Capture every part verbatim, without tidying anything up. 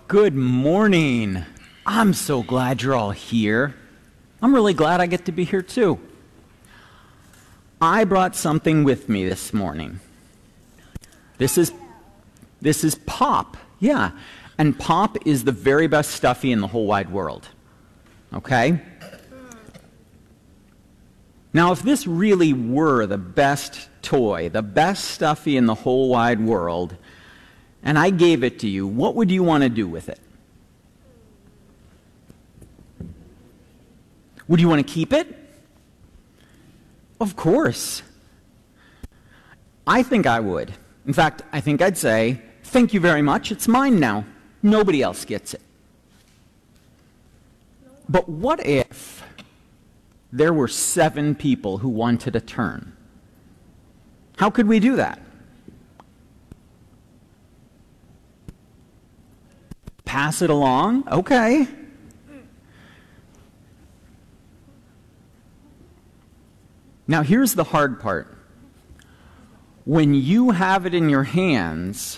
Good morning. I'm so glad you're all here. I'm really glad I get to be here too. I brought something with me this morning. This is this is pop. Yeah. And pop is the very best stuffy in the whole wide world. Okay? Now, if this really were the best toy, the best stuffy in the whole wide world, and I gave it to you, what would you want to do with it? Would you want to keep it? Of course. I think I would. In fact, I think I'd say, thank you very much, it's mine now. Nobody else gets it. But what if there were seven people who wanted a turn? How could we do that? Pass it along? Okay. Now here's the hard part. When you have it in your hands,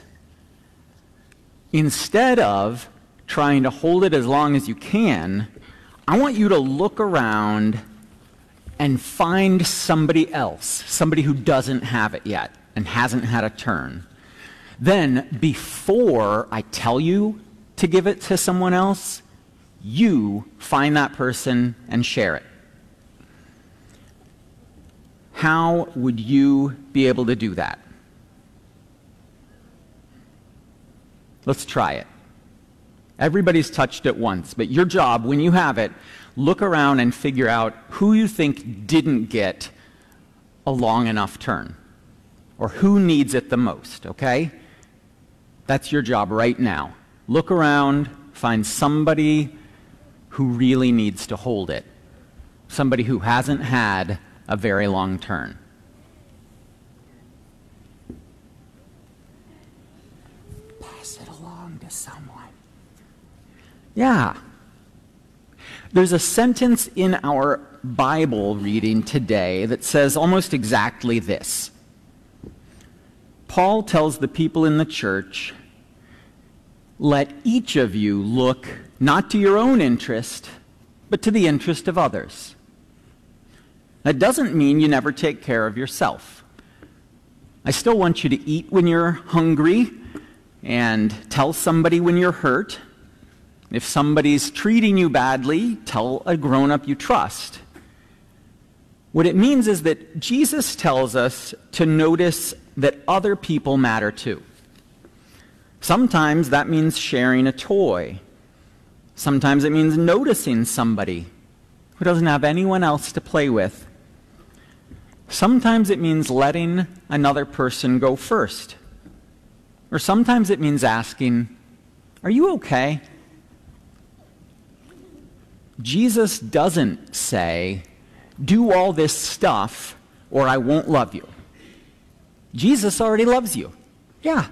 instead of trying to hold it as long as you can, I want you to look around and find somebody else, somebody who doesn't have it yet and hasn't had a turn. Then, before I tell you to give it to someone else, you find that person and share it. How would you be able to do that? Let's try it. Everybody's touched it once, but your job, when you have it, look around and figure out who you think didn't get a long enough turn, or who needs it the most, okay? That's your job right now. Look around, find somebody who really needs to hold it, somebody who hasn't had a very long turn. Pass it along to someone. Yeah. There's a sentence in our Bible reading today that says almost exactly this. Paul tells the people in the church, let each of you look not to your own interest, but to the interest of others. That doesn't mean you never take care of yourself. I still want you to eat when you're hungry and tell somebody when you're hurt. If somebody's treating you badly, tell a grown-up you trust. What it means is that Jesus tells us to notice that other people matter too. Sometimes that means sharing a toy. Sometimes it means noticing somebody who doesn't have anyone else to play with. Sometimes it means letting another person go first. Or sometimes it means asking, are you okay? Jesus doesn't say, do all this stuff or I won't love you. Jesus already loves you. Yeah.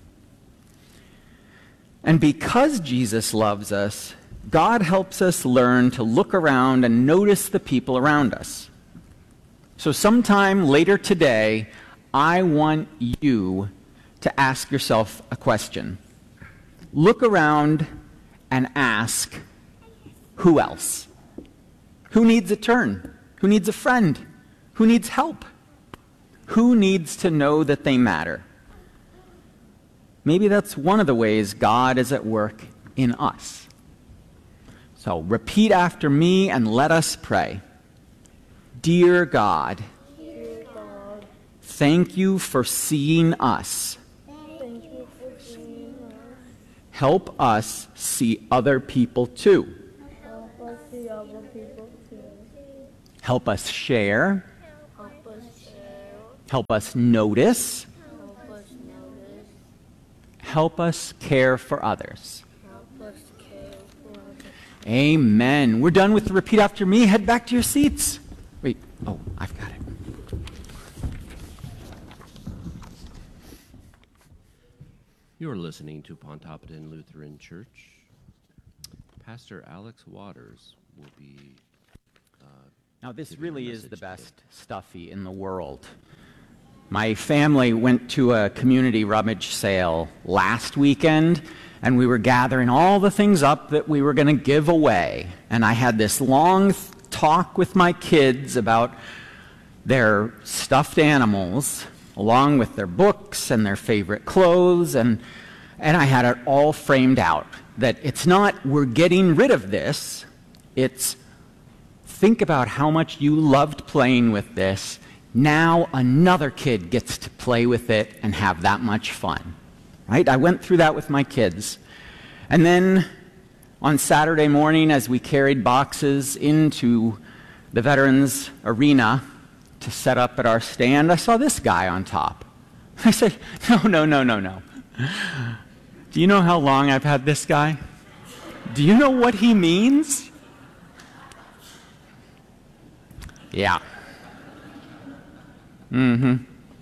And because Jesus loves us, God helps us learn to look around and notice the people around us. So sometime later today, I want you to ask yourself a question. Look around and ask, who else? Who needs a turn? Who needs a friend? Who needs help? Who needs to know that they matter? Maybe that's one of the ways God is at work in us. So repeat after me and let us pray. Dear God, Dear God, thank you for seeing us. thank you for seeing us. Help us see other people too. Help us see other people too. Help us share. Help us share. Help us notice. Help us notice. Help us care for others. Help us care for others. Amen. We're done with the repeat after me. Head back to your seats. Wait. Oh, I've got it. You're listening to Pontoppidan Lutheran Church. Pastor Alex Waters will be uh, Now, this giving a really is message the today. best stuffy in the world. My family went to a community rummage sale last weekend, and we were gathering all the things up that we were going to give away. And I had this long th- talk with my kids about their stuffed animals, along with their books and their favorite clothes, and, and I had it all framed out, that it's not, we're getting rid of this, it's, think about how much you loved playing with this. Now another kid gets to play with it and have that much fun. Right? I went through that with my kids. And then on Saturday morning, as we carried boxes into the Veterans Arena to set up at our stand, I saw this guy on top. I said, no, no, no, no, no. Do you know how long I've had this guy? Do you know what he means? Yeah. Mm-hmm.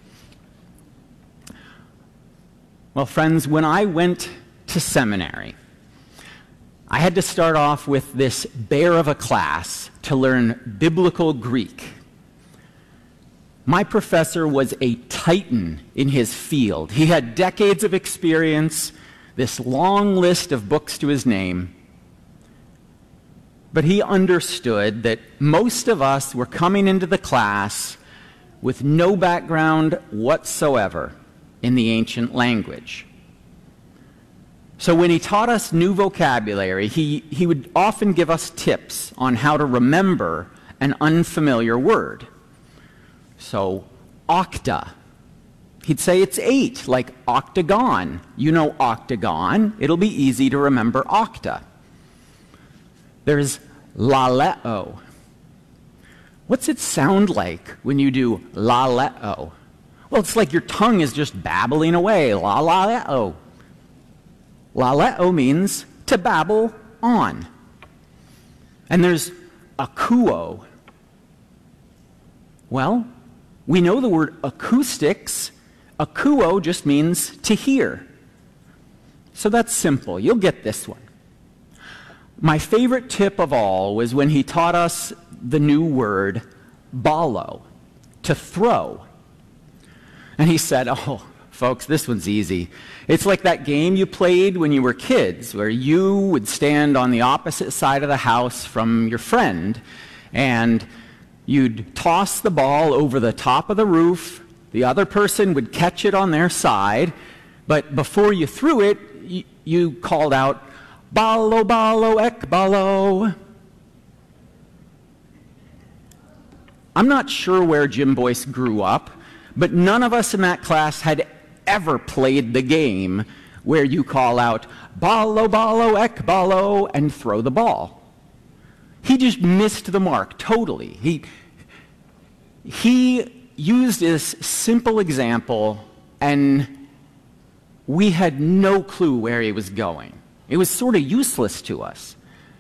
Well, friends, when I went to seminary, I had to start off with this bear of a class to learn biblical Greek. My professor was a titan in his field. He had decades of experience, this long list of books to his name. But he understood that most of us were coming into the class with no background whatsoever in the ancient language. So when he taught us new vocabulary, he, he would often give us tips on how to remember an unfamiliar word. So, octa. He'd say it's eight, like octagon. You know octagon. It'll be easy to remember octa. There's laleo. What's it sound like when you do laleo? Well, it's like your tongue is just babbling away. Laleo. Laleo means to babble on. And there's akuo. Well, we know the word acoustics. Akuo just means to hear. So that's simple. You'll get this one. My favorite tip of all was when he taught us the new word balo, to throw. And he said, oh, folks, this one's easy. It's like that game you played when you were kids, where you would stand on the opposite side of the house from your friend, and you'd toss the ball over the top of the roof. The other person would catch it on their side, but before you threw it, you, you called out, "Balo, balo, ek balo." I'm not sure where Jim Boyce grew up, but none of us in that class had ever played the game where you call out, "Balo, balo, ek balo," and throw the ball. He just missed the mark totally. He, he used this simple example, and we had no clue where he was going. It was sort of useless to us.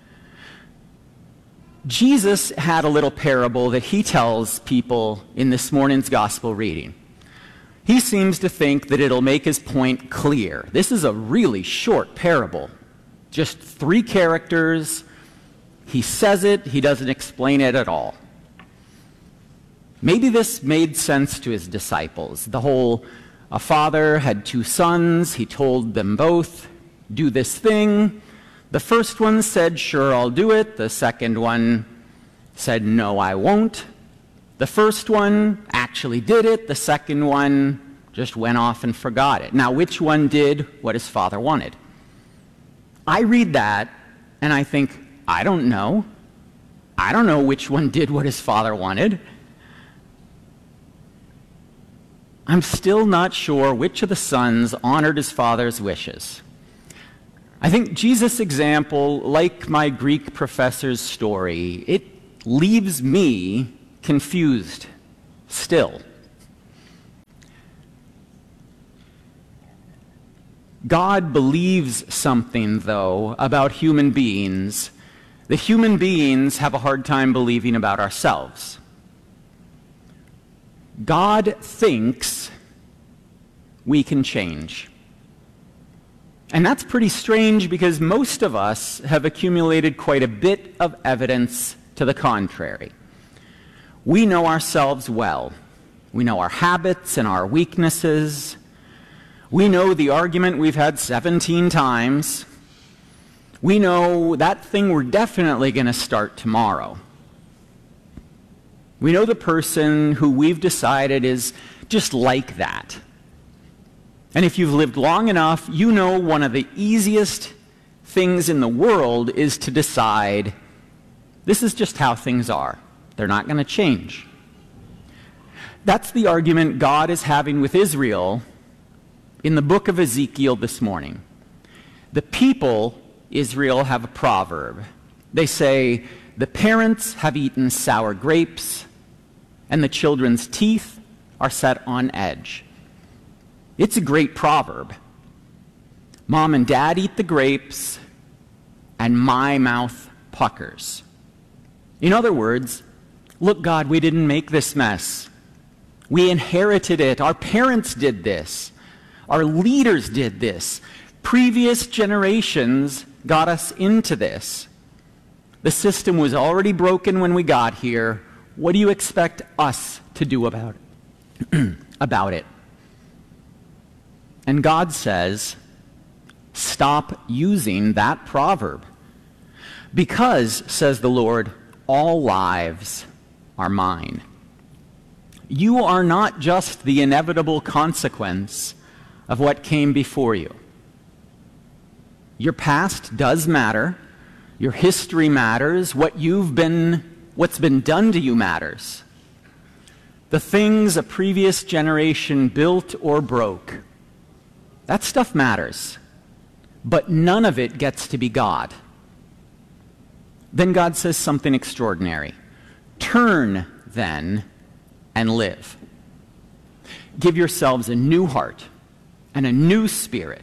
Jesus had a little parable that he tells people in this morning's gospel reading. He seems to think that it'll make his point clear. This is a really short parable, just three characters. He says it, he doesn't explain it at all. Maybe this made sense to his disciples. The whole, a father had two sons, he told them both, do this thing. The first one said, sure, I'll do it. The second one said, no, I won't. The first one actually did it. The second one just went off and forgot it. Now, which one did what his father wanted? I read that and I think, I don't know. I don't know which one did what his father wanted. I'm still not sure which of the sons honored his father's wishes. I think Jesus' example, like my Greek professor's story, it leaves me confused still. God believes something, though, about human beings that human beings have a hard time believing about ourselves. God thinks we can change. And that's pretty strange because most of us have accumulated quite a bit of evidence to the contrary. We know ourselves well. We know our habits and our weaknesses. We know the argument we've had seventeen times. We know that thing we're definitely going to start tomorrow. We know the person who we've decided is just like that. And if you've lived long enough, you know one of the easiest things in the world is to decide, this is just how things are. They're not going to change. That's the argument God is having with Israel in the book of Ezekiel this morning. The people, Israel, have a proverb. They say, the parents have eaten sour grapes, and the children's teeth are set on edge. It's a great proverb. Mom and dad eat the grapes, and my mouth puckers. In other words, look, God, we didn't make this mess. We inherited it. Our parents did this. Our leaders did this. Previous generations got us into this. The system was already broken when we got here. What do you expect us to do about it? about it? And God says, stop using that proverb. Because, says the Lord, all lives are mine. You are not just the inevitable consequence of what came before you. Your past does matter. Your history matters. What you've been, what's been done to you matters. The things a previous generation built or broke, that stuff matters. But none of it gets to be God. Then God says something extraordinary. Turn, then, and live. Give yourselves a new heart and a new spirit.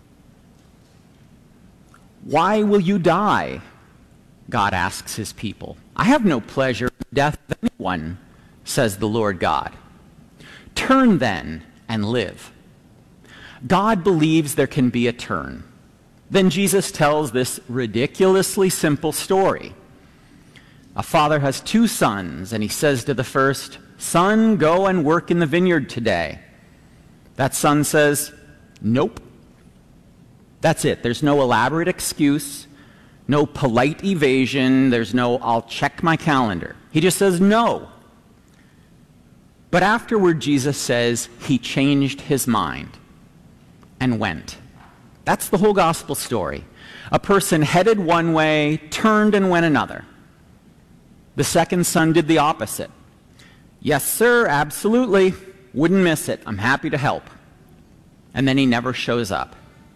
Why will you die? God asks his people. I have no pleasure in the death of anyone, says the Lord God. Turn then and live. God believes there can be a turn. Then Jesus tells this ridiculously simple story. A father has two sons, and he says to the first, "Son, go and work in the vineyard today." That son says, "Nope." That's it. There's no elaborate excuse, no polite evasion, there's no "I'll check my calendar." He just says no. But afterward, Jesus says he changed his mind and went. That's the whole gospel story. A person headed one way, turned and went another. The second son did the opposite. "Yes, sir, absolutely. Wouldn't miss it. I'm happy to help." And then he never shows up.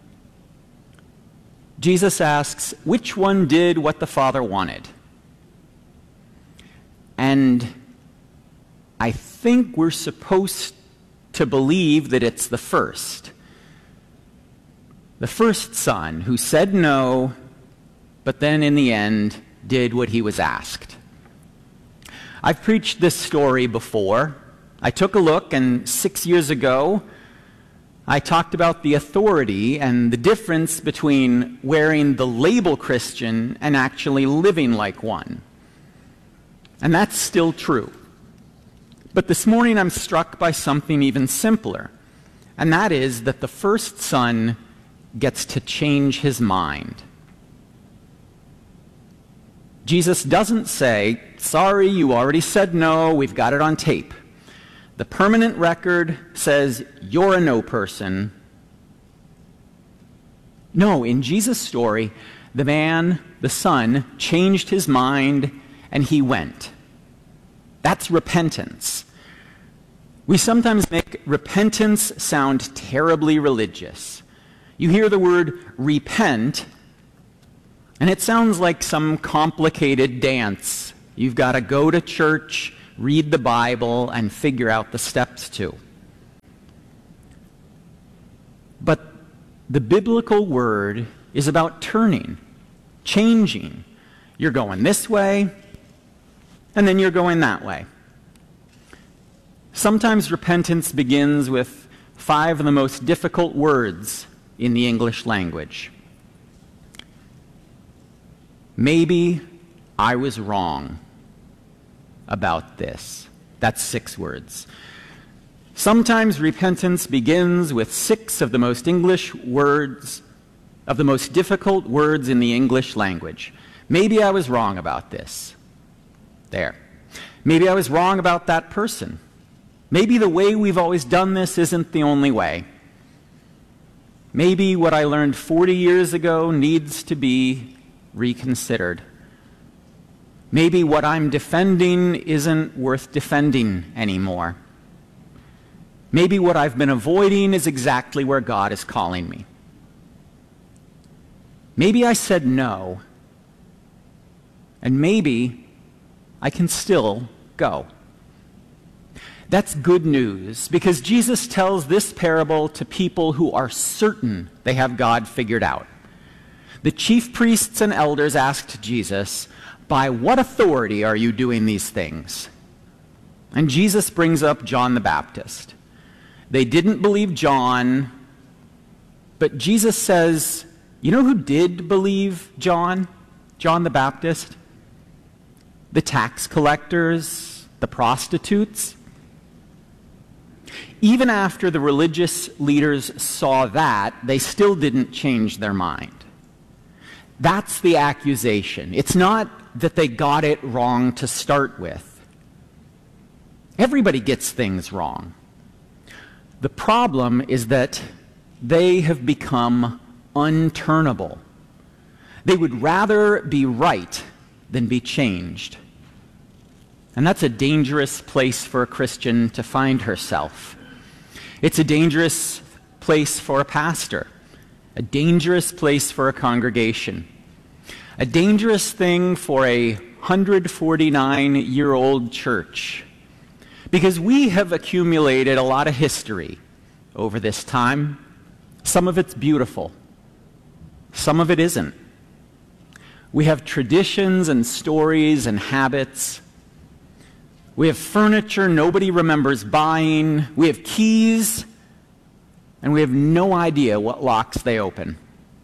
Jesus asks, which one did what the Father wanted? And I think we're supposed to believe that it's the first. The first son who said no, but then in the end did what he was asked. I've preached this story before. I took a look, and six years ago, I talked about the authority and the difference between wearing the label Christian and actually living like one. And that's still true. But this morning I'm struck by something even simpler, and that is that the first son gets to change his mind. Jesus doesn't say, "Sorry, you already said no, we've got it on tape." The permanent record says, "You're a no person." No, in Jesus' story, the man, the son, changed his mind and he went. That's repentance. We sometimes make repentance sound terribly religious. You hear the word repent, and it sounds like some complicated dance you've got to go to church, read the Bible, and figure out the steps to. But the biblical word is about turning, changing. You're going this way, and then you're going that way. Sometimes repentance begins with five of the most difficult words in the English language. Maybe I was wrong about this. That's six words. Sometimes repentance begins with six of the most English words, of the most difficult words in the English language. Maybe I was wrong about this. There. Maybe I was wrong about that person. Maybe the way we've always done this isn't the only way. Maybe what I learned forty years ago needs to be reconsidered. Maybe what I'm defending isn't worth defending anymore. Maybe what I've been avoiding is exactly where God is calling me. Maybe I said no, and maybe I can still go. That's good news, because Jesus tells this parable to people who are certain they have God figured out. The chief priests and elders asked Jesus, "By what authority are you doing these things?" And Jesus brings up John the Baptist. They didn't believe John, but Jesus says, you know who did believe John? John the Baptist? The tax collectors, the prostitutes. Even after the religious leaders saw that, they still didn't change their mind. That's the accusation. It's not that they got it wrong to start with. Everybody gets things wrong. The problem is that they have become unturnable. They would rather be right than be changed. And that's a dangerous place for a Christian to find herself. It's a dangerous place for a pastor, a dangerous place for a congregation, a dangerous thing for a one hundred forty-nine-year-old church. Because we have accumulated a lot of history over this time. Some of it's beautiful. Some of it isn't. We have traditions and stories and habits. We have furniture nobody remembers buying. We have keys, and we have no idea what locks they open.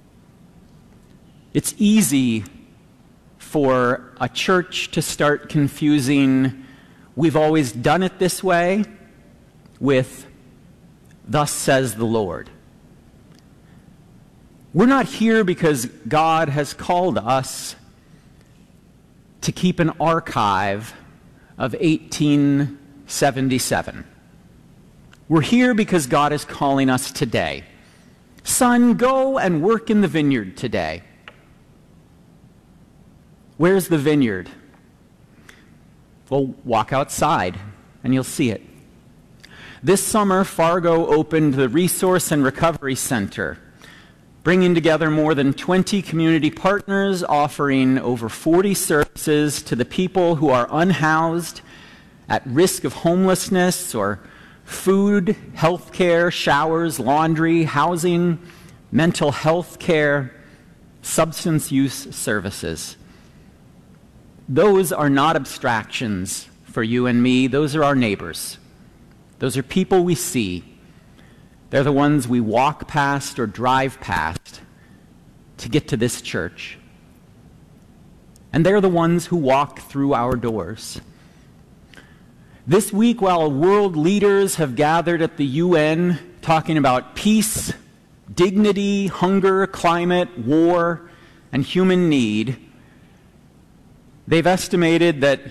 It's easy for a church to start confusing "we've always done it this way" with "thus says the Lord." We're not here because God has called us to keep an archive of eighteen seventy-seven. We're here because God is calling us today. Son, go and work in the vineyard today. Where's the vineyard? Well, walk outside and you'll see it. This summer, Fargo opened the Resource and Recovery Center, bringing together more than twenty community partners, offering over forty services to the people who are unhoused, at risk of homelessness, or food, health care, showers, laundry, housing, mental health care, substance use services. Those are not abstractions for you and me. Those are our neighbors. Those are people we see. They're the ones we walk past or drive past to get to this church. And they're the ones who walk through our doors. This week, while world leaders have gathered at the U N talking about peace, dignity, hunger, climate, war, and human need, they've estimated that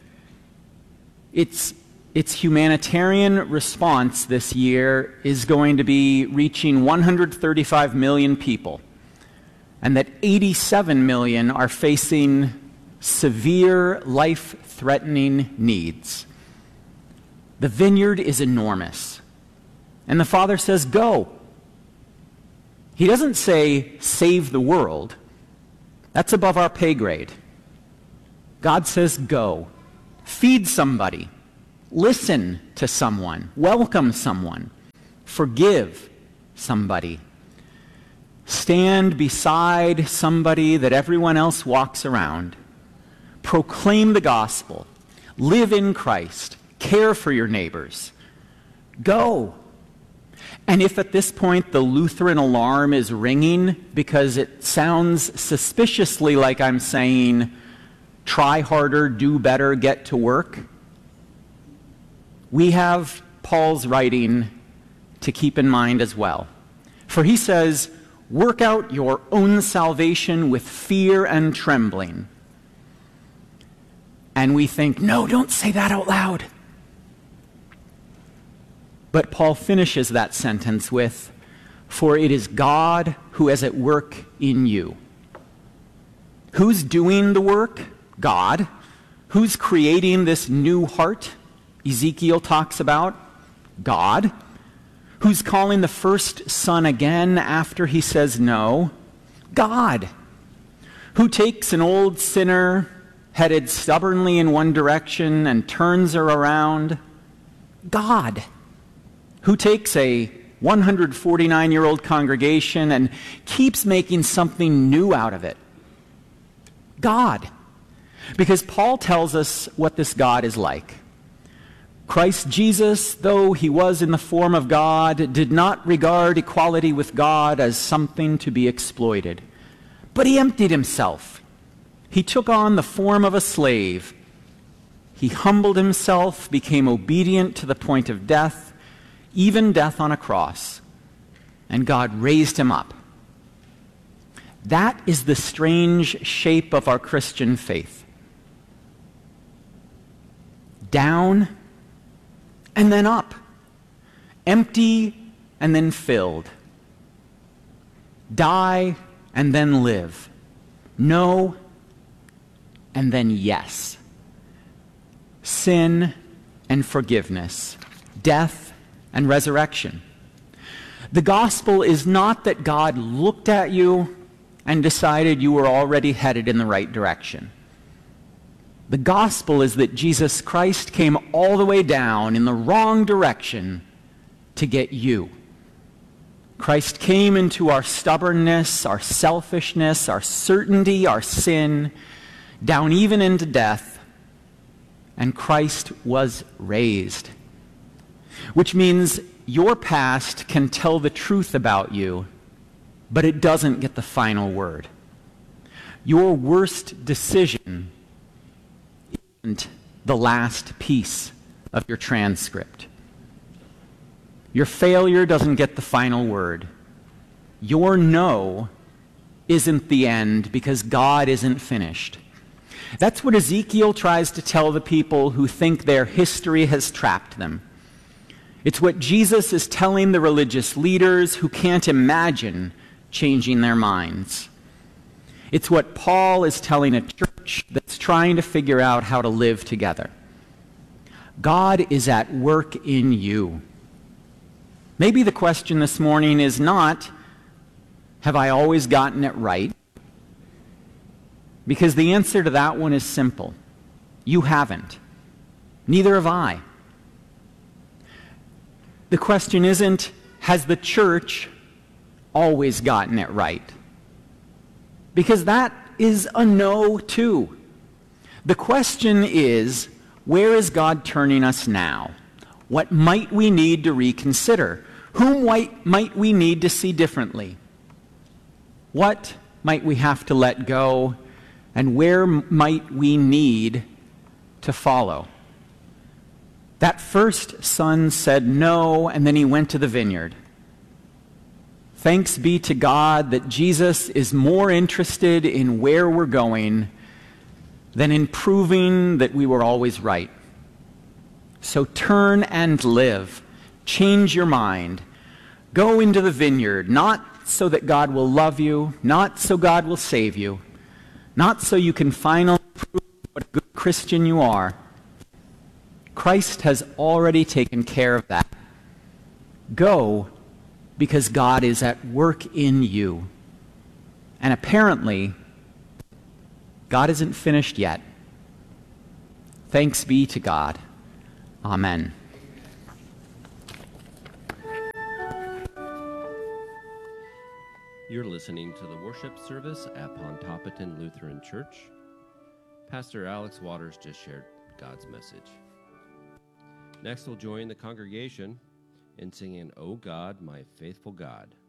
its, its humanitarian response this year is going to be reaching one hundred thirty-five million people, and that eighty-seven million are facing severe, life-threatening needs. The vineyard is enormous. And the Father says, go. He doesn't say, save the world. That's above our pay grade. God says, go. Feed somebody. Listen to someone. Welcome someone. Forgive somebody. Stand beside somebody that everyone else walks around. Proclaim the gospel. Live in Christ. Care for your neighbors. Go. And if at this point the Lutheran alarm is ringing because it sounds suspiciously like I'm saying, try harder, do better, get to work, we have Paul's writing to keep in mind as well. For he says, "Work out your own salvation with fear and trembling." And we think, no, don't say that out loud. But Paul finishes that sentence with, "For it is God who is at work in you." Who's doing the work? God. Who's creating this new heart Ezekiel talks about? God. Who's calling the first son again after he says no? God. Who takes an old sinner headed stubbornly in one direction and turns her around? God. Who takes a one hundred forty-nine-year-old congregation and keeps making something new out of it? God. Because Paul tells us what this God is like. Christ Jesus, though he was in the form of God, did not regard equality with God as something to be exploited. But he emptied himself. He took on the form of a slave. He humbled himself, became obedient to the point of death, even death on a cross. And God raised him up. That is the strange shape of our Christian faith. Down and then up. Empty and then filled. Die and then live. No and then yes. Sin and forgiveness. Death and resurrection. The gospel is not that God looked at you and decided you were already headed in the right direction. The gospel is that Jesus Christ came all the way down in the wrong direction to get you. Christ came into our stubbornness, our selfishness, our certainty, our sin, down even into death, and Christ was raised. Which means your past can tell the truth about you, but it doesn't get the final word. Your worst decision isn't the last piece of your transcript. Your failure doesn't get the final word. Your no isn't the end because God isn't finished. That's what Ezekiel tries to tell the people who think their history has trapped them. It's what Jesus is telling the religious leaders who can't imagine changing their minds. It's what Paul is telling a church that's trying to figure out how to live together. God is at work in you. Maybe the question this morning is not, have I always gotten it right? Because the answer to that one is simple. You haven't. Neither have I. The question isn't, has the church always gotten it right? Because that is a no too. The question is, where is God turning us now? What might we need to reconsider? Whom might, might we need to see differently? What might we have to let go? And where might we need to follow? That first son said no, and then he went to the vineyard. Thanks be to God that Jesus is more interested in where we're going than in proving that we were always right. So turn and live. Change your mind. Go into the vineyard, not so that God will love you, not so God will save you, not so you can finally prove what a good Christian you are. Christ has already taken care of that. Go because God is at work in you. And apparently, God isn't finished yet. Thanks be to God. Amen. You're listening to the worship service at Pontoppidan Lutheran Church. Pastor Alex Waters just shared God's message. Next, we'll join the congregation in singing, "O God, my faithful God."